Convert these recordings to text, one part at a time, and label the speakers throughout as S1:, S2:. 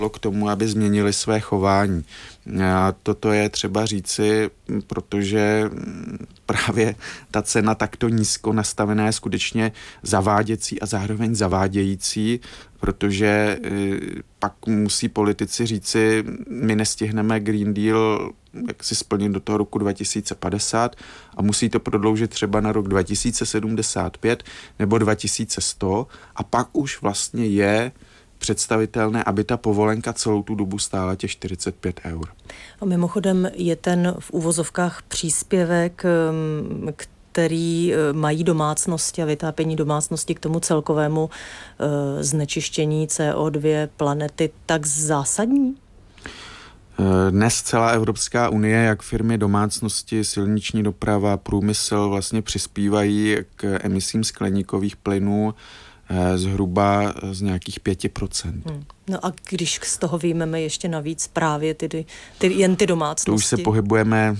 S1: k tomu, aby změnili své chování. A toto je třeba říci, protože právě ta cena takto nízko nastavená je skutečně zaváděcí a zároveň zavádějící, protože pak musí politici říci, my nestihneme Green Deal jak si splnit do toho roku 2050 a musí to prodloužit třeba na rok 2075 nebo 2100 a pak už vlastně je představitelné, aby ta povolenka celou tu dobu stála těch 45 eur.
S2: A mimochodem je ten v uvozovkách příspěvek, který mají domácnosti a vytápění domácnosti k tomu celkovému znečištění CO2 planety tak zásadní?
S1: Dnes celá Evropská unie, jak firmy, domácnosti, silniční doprava, průmysl vlastně přispívají k emisím skleníkových plynů zhruba z nějakých 5%.
S2: No a když z toho vyjmeme ještě navíc právě jen ty domácnosti?
S1: To už se pohybujeme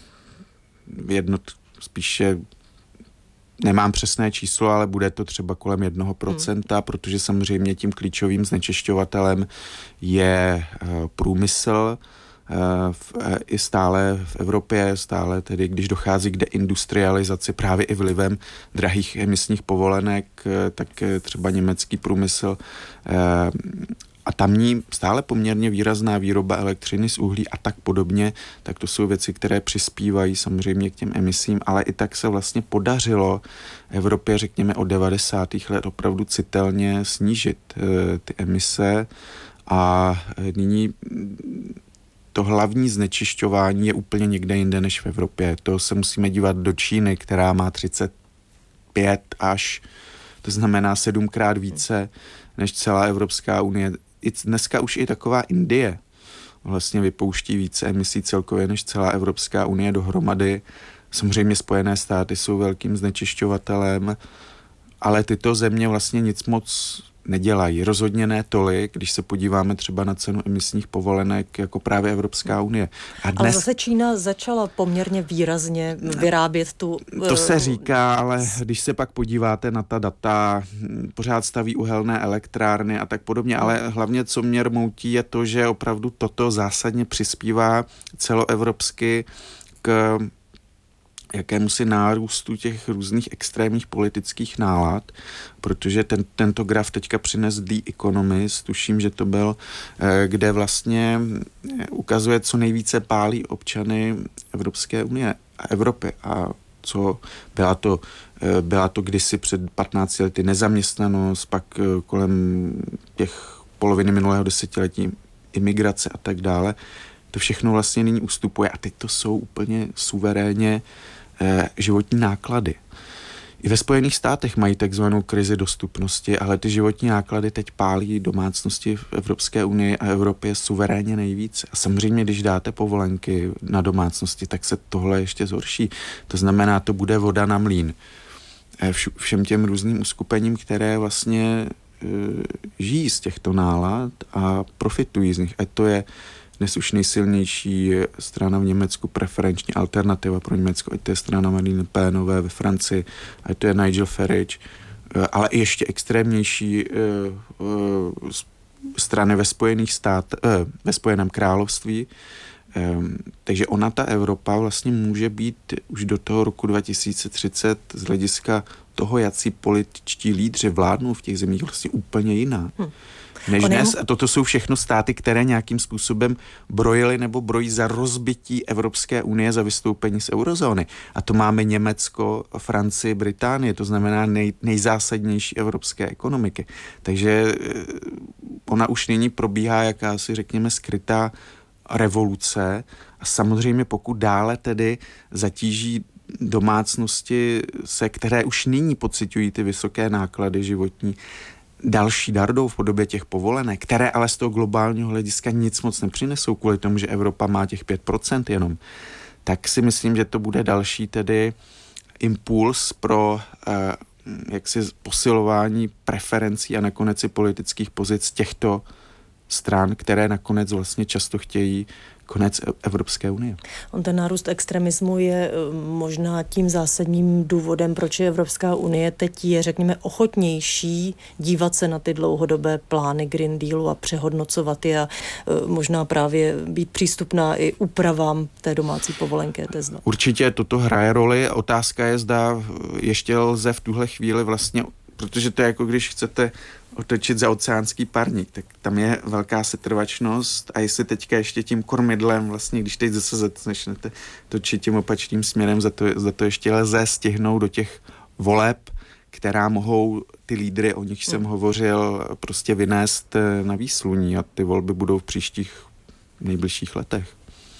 S1: spíše nemám přesné číslo, ale bude to třeba kolem 1%, protože samozřejmě tím klíčovým znečišťovatelem je průmysl, i stále v Evropě, stále tedy, když dochází k deindustrializaci právě i vlivem drahých emisních povolenek, tak třeba německý průmysl a tamní stále poměrně výrazná výroba elektřiny z uhlí a tak podobně, tak to jsou věci, které přispívají samozřejmě k těm emisím, ale i tak se vlastně podařilo Evropě, řekněme, od 90. let opravdu citelně snížit ty emise a nyní to hlavní znečišťování je úplně někde jinde než v Evropě. To se musíme dívat do Číny, která má 35 až, to znamená 7krát více než celá Evropská unie. Dneska už i taková Indie vlastně vypouští více emisí celkově než celá Evropská unie dohromady. Samozřejmě Spojené státy jsou velkým znečišťovatelem, ale tyto země vlastně nic moc nedělají. Rozhodně ne tolik, když se podíváme třeba na cenu emisních povolenek jako právě Evropská unie.
S2: Ale zase Čína začala poměrně výrazně vyrábět tu...
S1: To se říká, ale když se pak podíváte na ta data, pořád staví uhelné elektrárny a tak podobně, ale hlavně co mě rmoutí je to, že opravdu toto zásadně přispívá celoevropsky k jakémusi nárůstu těch různých extrémních politických nálad, protože tento graf teďka přines The Economist, tuším, že to byl, kde vlastně ukazuje, co nejvíce pálí občany Evropské unie a Evropy a co byla to kdysi před 15 lety nezaměstnanost, pak kolem těch poloviny minulého desetiletí imigrace a tak dále. To všechno vlastně nyní ustupuje a teď to jsou úplně suverénně životní náklady. I ve Spojených státech mají takzvanou krizi dostupnosti, ale ty životní náklady teď pálí domácnosti v Evropské unii a Evropě suverénně nejvíc. A samozřejmě, když dáte povolenky na domácnosti, tak se tohle ještě zhorší. To znamená, to bude voda na mlýn. Všem těm různým uskupením, které vlastně žijí z těchto nálad a profitují z nich. A to je dnes už nejsilnější strana v Německu, preferenční alternativa pro Německo, ať to je strana Marine Le Penové ve Francii, ať to je Nigel Farage, ale i ještě extrémnější strany ve Spojeném království. Takže ona, ta Evropa, vlastně může být už do toho roku 2030 z hlediska toho, jací političtí lídři vládnou v těch zemích, vlastně úplně jiná. Než dnes. A toto jsou všechno státy, které nějakým způsobem brojily nebo brojí za rozbití Evropské unie, za vystoupení z eurozóny. A to máme Německo, Francii, Británii, to znamená nejzásadnější evropské ekonomiky. Takže ona už nyní probíhá jakási, řekněme, skrytá revoluce a samozřejmě pokud dále tedy zatíží domácnosti, které už nyní pociťují ty vysoké náklady životní, další dardou v podobě těch povolenek, které ale z toho globálního hlediska nic moc nepřinesou kvůli tomu, že Evropa má těch 5% jenom, tak si myslím, že to bude další tedy impuls pro jaksi posilování preferencí a nakonec i politických pozic těchto stran, které nakonec vlastně často chtějí konec Evropské unie.
S2: On ten nárůst extremismu je možná tím zásadním důvodem, proč je Evropská unie teď je, řekněme, ochotnější dívat se na ty dlouhodobé plány Green Dealu a přehodnocovat je a možná právě být přístupná i úpravám té domácí povolenky ETS.
S1: Určitě toto hraje roli. Otázka je, zda ještě lze v tuhle chvíli vlastně, protože to je jako když chcete otočit za oceánský parník, tak tam je velká setrvačnost a jestli teďka ještě tím kormidlem, vlastně když teď zase začnete točit tím opačným směrem, za to ještě lze stihnout do těch voleb, která mohou ty lídry, o nich jsem hovořil, prostě vynést na výsluní a ty volby budou v příštích nejbližších letech.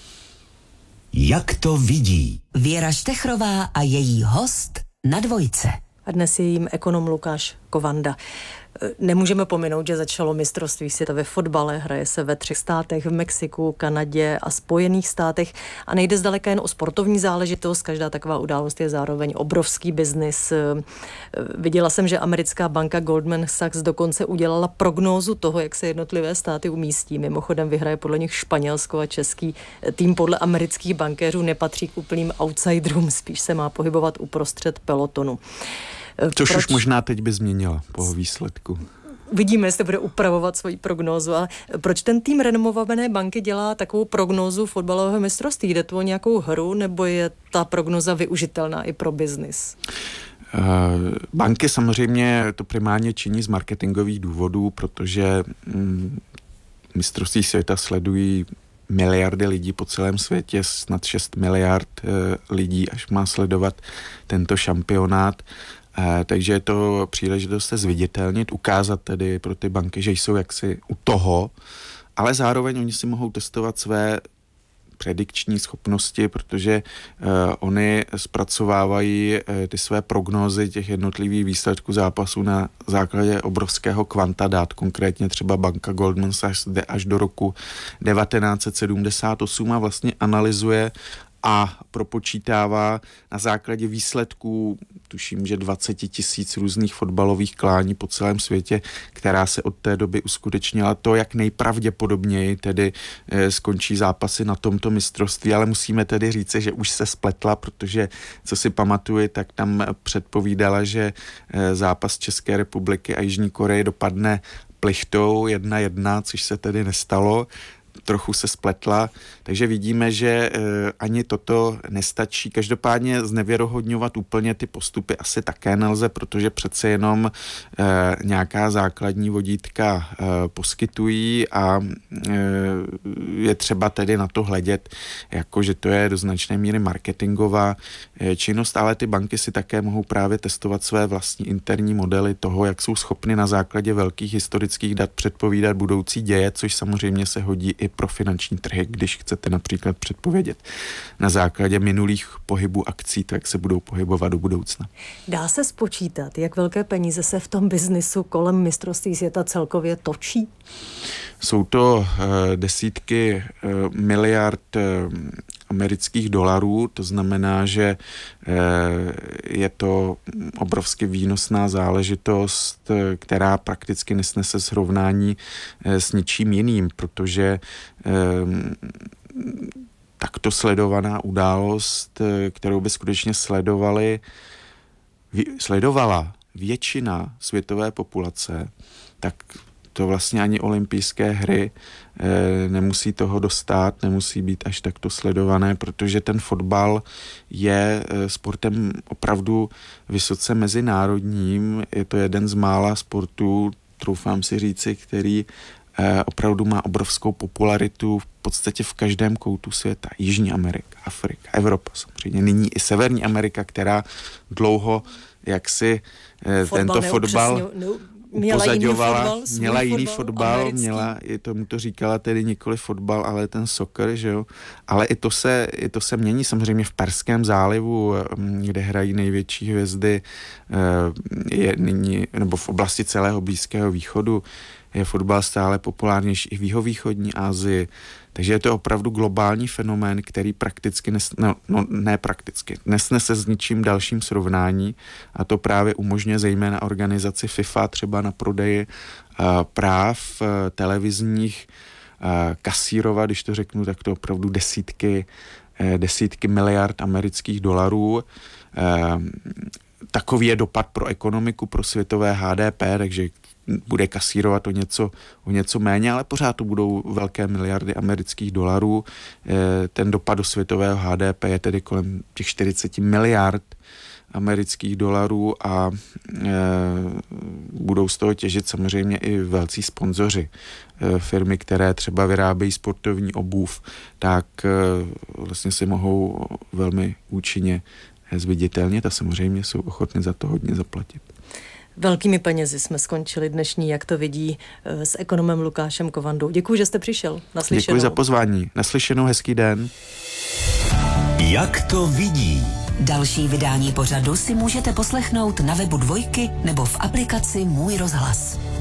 S3: Jak to vidí? Věra Štechrová a její host na Dvojce.
S2: A dnes je jím ekonom Lukáš Kovanda. Nemůžeme pominout, že začalo mistrovství světa ve fotbale, hraje se ve 3 státech, v Mexiku, Kanadě a Spojených státech a nejde zdaleka jen o sportovní záležitost, každá taková událost je zároveň obrovský biznis. Viděla jsem, že americká banka Goldman Sachs dokonce udělala prognózu toho, jak se jednotlivé státy umístí. Mimochodem vyhraje podle nich Španělsko a český tým podle amerických bankéřů nepatří k úplným outsiderům, spíš se má pohybovat uprostřed pelotonu.
S1: Což už možná teď by změnila po výsledku.
S2: Vidíme, jestli bude upravovat svoji prognózu. A proč ten tým renomované banky dělá takovou prognózu fotbalového mistrovství? Jde to o nějakou hru, nebo je ta prognóza využitelná i pro biznis?
S1: Banky samozřejmě to primárně činí z marketingových důvodů, protože mistrovství světa sledují miliardy lidí po celém světě, snad 6 miliard lidí, až má sledovat tento šampionát. Takže je to příležitost se zviditelnit, ukázat tedy pro ty banky, že jsou jaksi u toho, ale zároveň oni si mohou testovat své predikční schopnosti, protože oni zpracovávají ty své prognózy těch jednotlivých výsledků zápasů na základě obrovského kvanta dat. Konkrétně třeba banka Goldman Sachs jde až do roku 1978 a vlastně analyzuje a propočítává na základě výsledků, tuším, že 20 000 různých fotbalových klání po celém světě, která se od té doby uskutečnila, to, jak nejpravděpodobněji tedy skončí zápasy na tomto mistrovství, ale musíme tedy říci, že už se spletla, protože, co si pamatuju, tak tam předpovídala, že zápas České republiky a Jižní Koreje dopadne plichtou 1-1, což se tedy nestalo. Trochu se spletla, takže vidíme, že ani toto nestačí. Každopádně znevěrohodňovat úplně ty postupy asi také nelze, protože přece jenom nějaká základní vodítka poskytují a je třeba tedy na to hledět, jako že to je do značné míry marketingová činnost, ale ty banky si také mohou právě testovat své vlastní interní modely toho, jak jsou schopny na základě velkých historických dat předpovídat budoucí děje, což samozřejmě se hodí i pro finanční trhy, když chcete například předpovědět na základě minulých pohybů akcí, tak se budou pohybovat do budoucna.
S2: Dá se spočítat, jak velké peníze se v tom biznisu kolem mistrovství světa celkově točí?
S1: Jsou to desítky miliard amerických dolarů, to znamená, že je to obrovsky výnosná záležitost, která prakticky nesnese srovnání s ničím jiným, protože takto sledovaná událost, kterou by skutečně sledovala většina světové populace, tak to vlastně ani olympijské hry nemusí toho dostat, nemusí být až takto sledované, protože ten fotbal je sportem opravdu vysoce mezinárodním. Je to jeden z mála sportů, troufám si říci, který opravdu má obrovskou popularitu v podstatě v každém koutu světa. Jižní Amerika, Afrika, Evropa samozřejmě. Nyní i Severní Amerika, která dlouho jaksi tento fotbal upozaďovala, měla jiný fotbal, tomu to říkala tedy nikoli fotbal, ale ten soccer, že jo. Ale i to se mění samozřejmě v Perském zálivu, kde hrají největší hvězdy, je nyní, nebo v oblasti celého Blízkého východu, je fotbal stále populárnější i v jihovýchodní Asii, takže je to opravdu globální fenomén, který prakticky, nesnese s ničím dalším srovnání, a to právě umožňuje zejména organizaci FIFA třeba na prodeji práv televizních kasírovat, když to řeknu, tak to opravdu desítky miliard amerických dolarů. Takový je dopad pro ekonomiku, pro světové HDP, takže bude kasírovat o něco méně, ale pořád to budou velké miliardy amerických dolarů. Ten dopad do světového HDP je tedy kolem těch 40 miliard amerických dolarů a budou z toho těžit samozřejmě i velcí sponzoři. Firmy, které třeba vyrábějí sportovní obuv, tak vlastně si mohou velmi účinně zviditelnit a samozřejmě jsou ochotni za to hodně zaplatit.
S2: Velkými penězi jsme skončili dnešní Jak to vidí s ekonomem Lukášem Kovandou. Děkuji, že jste přišel. Naslyšenou.
S1: Děkuji za pozvání. Naslyšenou, hezký den.
S3: Jak to vidí? Další vydání pořadu si můžete poslechnout na webu Dvojky nebo v aplikaci Můj rozhlas.